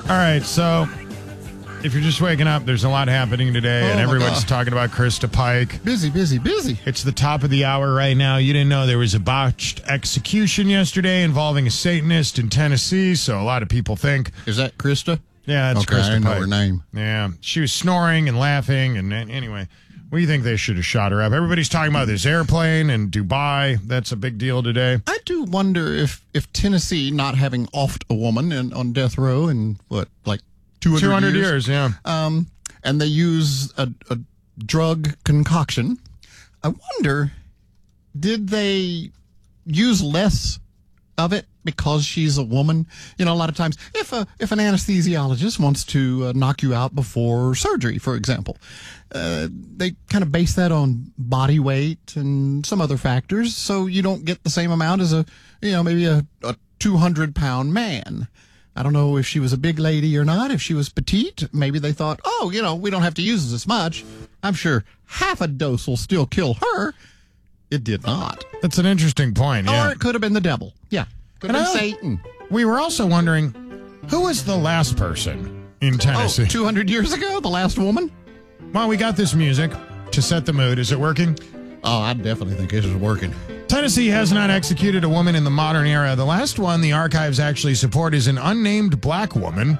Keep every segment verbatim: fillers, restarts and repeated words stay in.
All right, so if you're just waking up, there's a lot happening today, Oh, and my everyone's God. talking about Krista Pike. Busy, busy, busy. It's the top of the hour right now. You didn't know there was a botched execution yesterday involving a Satanist in Tennessee, so a lot of people think, Is that Krista? yeah, it's Okay, Krista I know Pike. her name. Yeah, she was snoring and laughing, and, and anyway, we think they should have shot her up. Everybody's talking about this airplane in Dubai. That's a big deal today. I do wonder if, if Tennessee, not having offed a woman in, on death row in, what, like two hundred, two hundred years? years, yeah. Um, and they use a, a drug concoction. I wonder, did they use less of it because she's a woman? You know, a lot of times, if a if an anesthesiologist wants to uh, knock you out before surgery, for example, uh, they kind of base that on body weight and some other factors, so you don't get the same amount as a, you know, maybe a, a two hundred pound man. I don't know if she was a big lady or not. If she was petite, maybe they thought, oh, you know, we don't have to use this much. I'm sure half a dose will still kill her. It did not. That's an interesting point, yeah. Or it could have been the devil. Yeah. Could have And been I- Satan. We were also wondering, who was the last person in Oh, Tennessee? two hundred years ago, the last woman? Well, we got this music to set the mood. Is it working? Oh, I definitely think this is working. Tennessee has not executed a woman in the modern era. The last one the archives actually support is an unnamed black woman.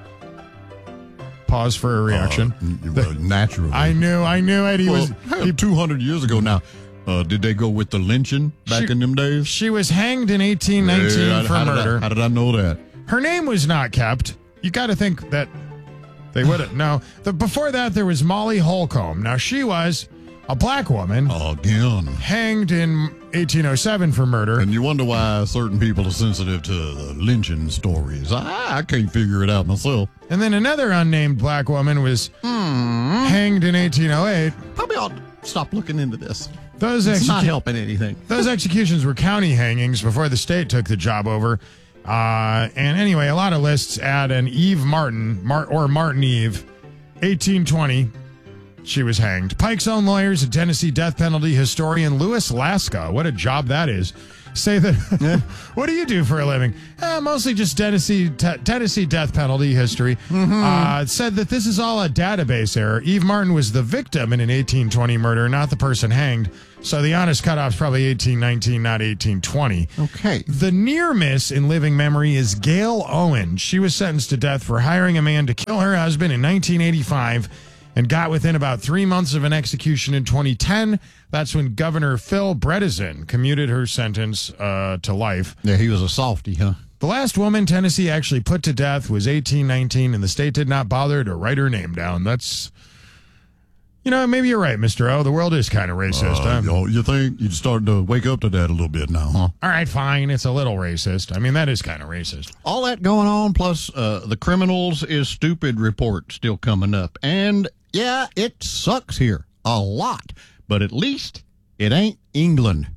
Pause for a reaction. Uh, well, naturally. I knew, I knew it. He well, was. hell, He, two hundred years ago now. Uh, did they go with the lynching back She- in them days? she was hanged in eighteen nineteen Yeah, for how did I- murder. how did I know that? Her name was not kept. You got to think that they would have. No, the, before that there was Molly Holcomb. Now she was a black woman Again. hanged in eighteen oh seven for murder. And you wonder why certain people are sensitive to the lynching stories. I, I can't figure it out myself. And then another unnamed black woman was hanged in eighteen oh eight. Probably ought to stop looking into this. Those It's not execu- helping anything. those executions were county hangings before the state took the job over. Uh, and anyway, a lot of lists add an Eve Martin, Mar- or Martin Eve, eighteen twenty. She was hanged. Pike's own lawyers and Tennessee death penalty historian Louis Laska, what a job that is, say that, what do you do for a living? Eh, mostly just Tennessee te- Tennessee death penalty history. Uh, said that this is all a database error. Eve Martin was the victim in an eighteen twenty murder, not the person hanged. So the honest cutoff is probably eighteen nineteen, not eighteen twenty. Okay. The near miss in living memory is Gail Owen. She was sentenced to death for hiring a man to kill her husband in nineteen eighty-five and got within about three months of an execution in twenty ten. That's when Governor Phil Bredesen commuted her sentence uh, to life. Yeah, he was a softie, huh? The last woman Tennessee actually put to death was eighteen nineteen, and the state did not bother to write her name down. That's, you know, maybe you're right, Mister O. The world is kind of racist. Uh, huh? you, you think you're starting to wake up to that a little bit now, huh? All right, fine. It's a little racist. I mean, that is kind of racist. All that going on, plus uh, the criminals is stupid report still coming up. And yeah, it sucks here a lot, but at least it ain't England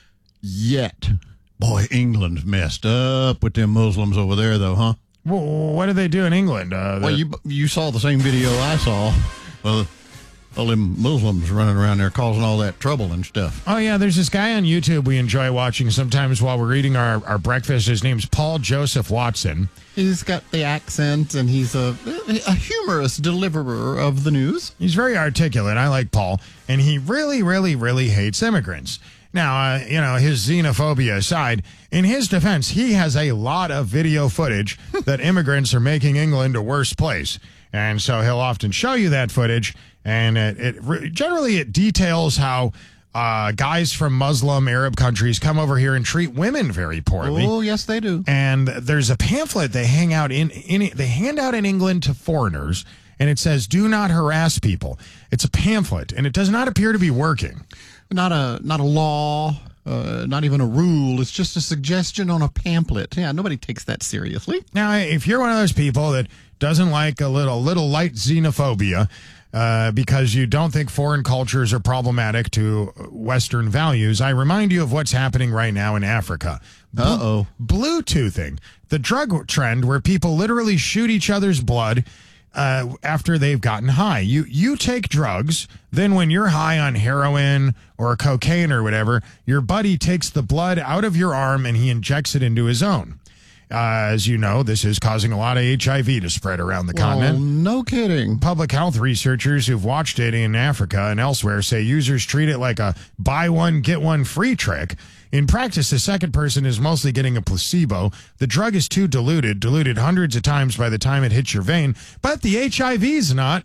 yet. Boy, England's messed up with them Muslims over there, though, huh? Well, what do they do in England? Uh, Well, the- you you saw the same video I saw. Well, all them Muslims running around there causing all that trouble and stuff. Oh, yeah, there's this guy on YouTube we enjoy watching sometimes while we're eating our, our breakfast. His name's Paul Joseph Watson. He's got the accent, and he's a a humorous deliverer of the news. He's very articulate. I like Paul. And he really, really, really hates immigrants. Now, uh, you know, his xenophobia aside, in his defense, he has a lot of video footage that immigrants are making England a worse place. And so he'll often show you that footage. And it, it re- generally it details how uh, guys from Muslim Arab countries come over here and treat women very poorly. Oh, yes, they do. And there's a pamphlet they hang out in, in they hand out in England to foreigners, and it says, "Do not harass people." It's a pamphlet, and it does not appear to be working. Not a not a law, uh, not even a rule. It's just a suggestion on a pamphlet. Yeah, nobody takes that seriously. Now, if you're one of those people that doesn't like a little little light xenophobia uh, because you don't think foreign cultures are problematic to Western values, I remind you of what's happening right now in Africa. Bl- Uh-oh. Bluetoothing, the drug trend where people literally shoot each other's blood uh, after they've gotten high. You you take drugs, then when you're high on heroin or cocaine or whatever, your buddy takes the blood out of your arm and he injects it into his own. Uh, as you know, this is causing a lot of H I V to spread around the Well, continent. no kidding. Public health researchers who've watched it in Africa and elsewhere say users treat it like a buy one, get one free trick. In practice, the second person is mostly getting a placebo. The drug is too diluted, diluted hundreds of times by the time it hits your vein, but the H I V's not.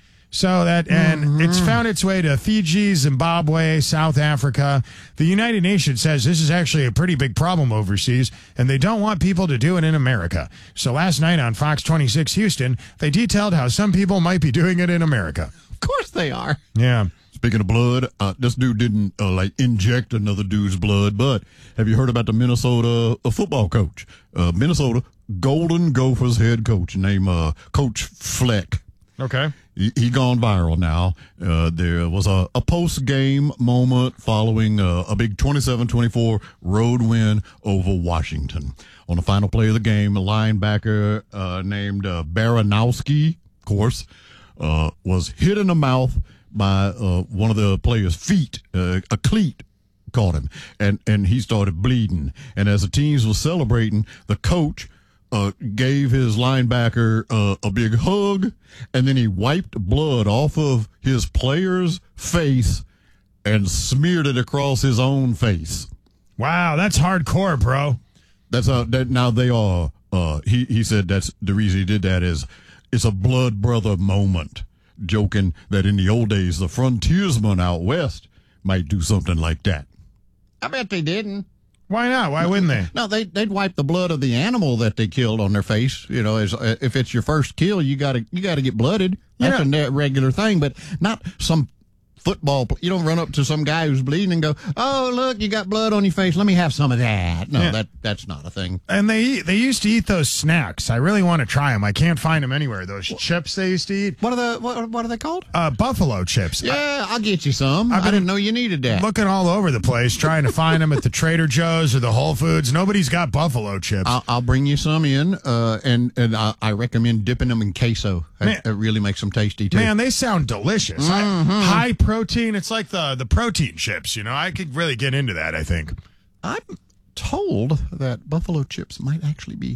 So that, and mm-hmm. it's found its way to Fiji, Zimbabwe, South Africa. The United Nations says this is actually a pretty big problem overseas, and they don't want people to do it in America. So last night on Fox twenty-six Houston, they detailed how some people might be doing it in America. Of course they are. Yeah. Speaking of blood, uh, this dude didn't uh, like inject another dude's blood, but have you heard about the Minnesota uh, football coach? Uh, Minnesota Golden Gophers head coach named uh, Coach Fleck. Okay. He, he gone viral now. Uh, there was a, a post-game moment following uh, a big twenty-seven twenty-four road win over Washington. On the final play of the game, a linebacker uh, named uh, Baranowski, of course, uh, was hit in the mouth by uh, one of the players' feet. Uh, a cleat caught him, and, and he started bleeding. And as the teams were celebrating, the coach Uh, gave his linebacker uh, a big hug, and then he wiped blood off of his player's face and smeared it across his own face. Wow, that's hardcore, bro. That's how that now they are. Uh, he he said that's the reason he did that is it's a blood brother moment, joking that in the old days the frontiersmen out west might do something like that. I bet they didn't. Why not? Why wouldn't they? No, they they'd wipe the blood of the animal that they killed on their face. You know, as uh, if it's your first kill, you gotta you gotta get blooded. That's Yeah. a ne- regular thing, but not some football. pl- You don't run up to some guy who's bleeding and go, "Oh, look, you got blood on your face. Let me have some of that." No, Yeah. that that's not a thing. And they eat, they used to eat those snacks. I really want to try them. I can't find them anywhere. Those chips they used to eat. What are the what, what are they called? Uh, buffalo chips. Yeah, I'll get you some. I've I been didn't know you needed that. Looking all over the place, trying to find them at the Trader Joe's or the Whole Foods. Nobody's got buffalo chips. I'll, I'll bring you some in, uh, and and I, I recommend dipping them in queso. Man. It, it really makes them tasty too. Man, they sound delicious. Mm-hmm. High, high protein. It's like the, the protein chips, you know. I could really get into that, I think. I'm told that buffalo chips might actually be.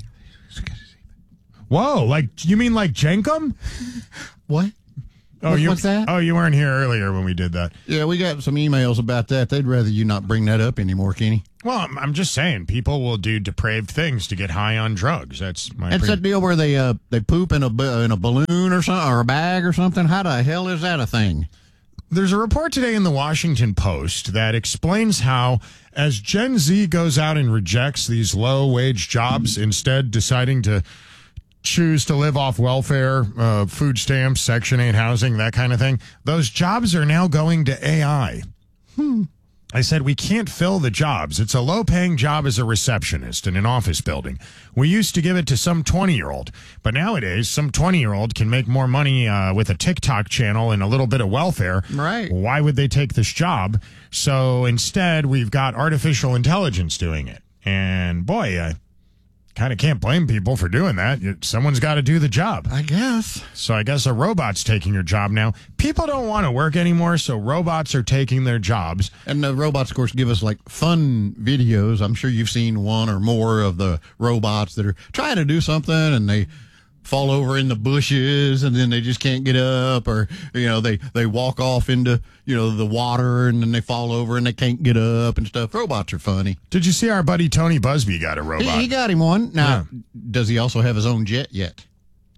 Whoa, like, you mean like Jenkum? What? Oh, What- you, what's that? Oh, you weren't here earlier when we did that. Yeah, we got some emails about that. They'd rather you not bring that up anymore, Kenny. Well, I'm, I'm just saying, people will do depraved things to get high on drugs. That's my. It's pre- that deal where they uh they poop in a bu- in a balloon or something or a bag or something. How the hell is that a thing? There's a report today in the Washington Post that explains how, as Gen Z goes out and rejects these low-wage jobs, instead deciding to choose to live off welfare, uh, food stamps, Section eight housing, that kind of thing, those jobs are now going to A I. Hmm. I said, we can't fill the jobs. It's a low-paying job as a receptionist in an office building. We used to give it to some twenty-year-old, but nowadays some twenty-year-old can make more money uh, with a TikTok channel and a little bit of welfare. Right. Why would they take this job? So instead, we've got artificial intelligence doing it. And boy, I kind of can't blame people for doing that. You- Someone's got to do the job. I guess. So I guess a robot's taking your job now. People don't want to work anymore, so robots are taking their jobs. And the robots, of course, give us like fun videos. I'm sure you've seen one or more of the robots that are trying to do something and they fall over in the bushes and then they just can't get up, or you know they they walk off into you know the water and then they fall over and they can't get up and stuff. Robots are funny. Did you see our buddy Tony Busby got a He, robot? he got him one. Now, does he also have his own jet yet?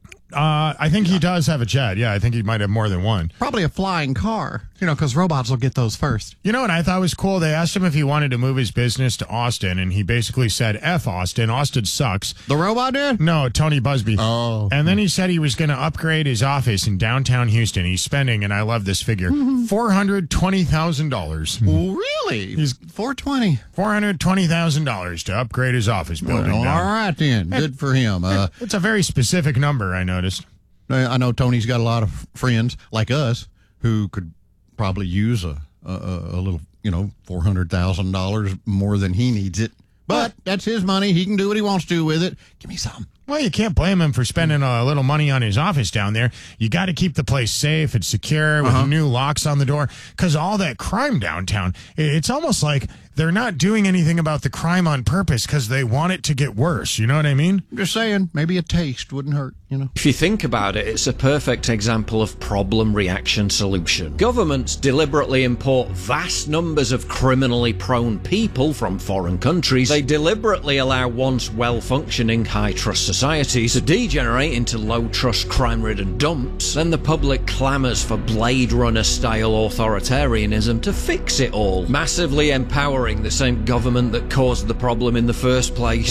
Uh, I think he does have a jet. Yeah, I think he might have more than one. Probably a flying car. You know, because robots will get those first. You know what I thought was cool? They asked him if he wanted to move his business to Austin, and he basically said, F Austin. Austin sucks. The robot did? No, Tony Busby. Oh. And then he said he was going to upgrade his office in downtown Houston. He's spending, and I love this figure, four hundred twenty thousand dollars. Really? He's four twenty. four hundred twenty thousand dollars to upgrade his office building. Well, now. all right then. Good for him. Uh, It's a very specific number, I noticed. I know Tony's got a lot of friends like us who could probably use a a, a little, you know, four hundred thousand dollars more than he needs it. But that's his money. He can do what he wants to with it. Give me some. Well, you can't blame him for spending a little money on his office down there. You got to keep the place safe and secure with Uh-huh. new locks on the door, because all that crime downtown, i- it's almost like they're not doing anything about the crime on purpose because they want it to get worse. You know what I mean? I'm just saying, maybe a taste wouldn't hurt, you know? If you think about it, it's a perfect example of problem, reaction, solution. Governments deliberately import vast numbers of criminally prone people from foreign countries. They deliberately allow once well-functioning, high-trust societies to degenerate into low-trust, crime-ridden dumps. Then the public clamours for Blade Runner-style authoritarianism to fix it all, massively empowering the same government that caused the problem in the first place.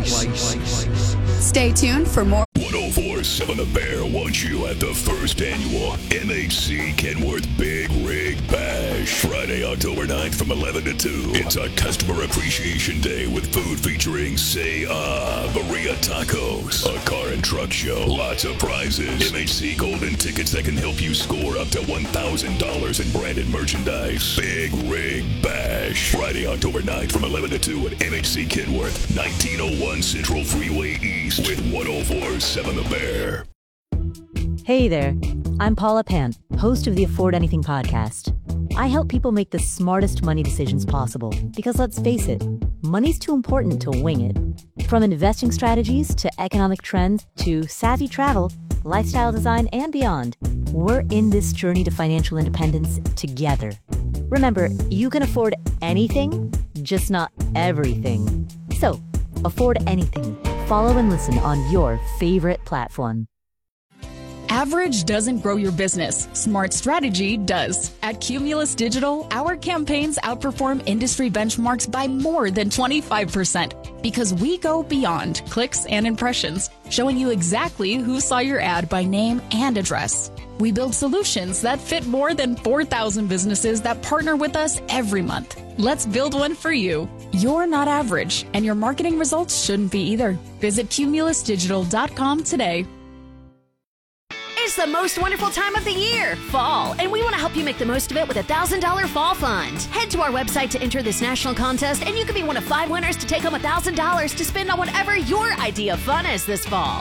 Stay tuned for more. one oh four point seven The Bear wants you at the first annual M H C Kenworth Big Rig Bash, Friday, October ninth from eleven to two. It's a customer appreciation day with food featuring Say Ah, Maria Tacos, a car and truck show, lots of prizes, M H C Golden tickets that can help you score up to one thousand dollars in branded merchandise. Big Rig Bash, Friday, October ninth from eleven to two at M H C Kenworth, nineteen oh one Central Freeway East with one oh four point seven The Bear. Hey there, I'm Paula Pant, host of the Afford Anything podcast. I help people make the smartest money decisions possible because, let's face it, money's too important to wing it. From investing strategies to economic trends to savvy travel, lifestyle design, and beyond, we're in this journey to financial independence together. Remember, you can afford anything, just not everything. So, afford anything. Follow and listen on your favorite platform. Average doesn't grow your business. Smart strategy does. At Cumulus Digital, our campaigns outperform industry benchmarks by more than twenty-five percent because we go beyond clicks and impressions, showing you exactly who saw your ad by name and address. We build solutions that fit more than four thousand businesses that partner with us every month. Let's build one for you. You're not average, and your marketing results shouldn't be either. Visit cumulus digital dot com today. It's the most wonderful time of the year, fall, and we want to help you make the most of it with a one thousand dollars Fall Fund. Head to our website to enter this national contest, and you could be one of five winners to take home one thousand dollars to spend on whatever your idea of fun is this fall.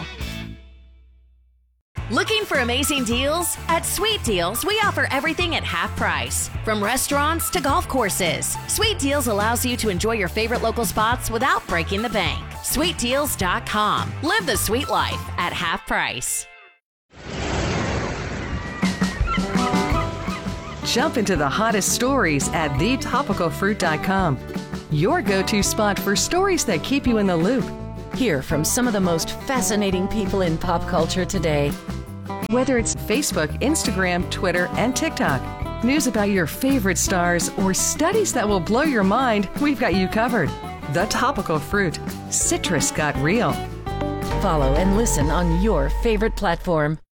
Looking for amazing deals? At Sweet Deals, we offer everything at half price. From restaurants to golf courses, Sweet Deals allows you to enjoy your favorite local spots without breaking the bank. sweet deals dot com. Live the sweet life at half price. Jump into the hottest stories at the topical fruit dot com. Your go-to spot for stories that keep you in the loop. Hear from some of the most fascinating people in pop culture today. Whether it's Facebook, Instagram, Twitter, and TikTok, news about your favorite stars, or studies that will blow your mind, we've got you covered. The Topical Fruit. Citrus got real. Follow and listen on your favorite platform.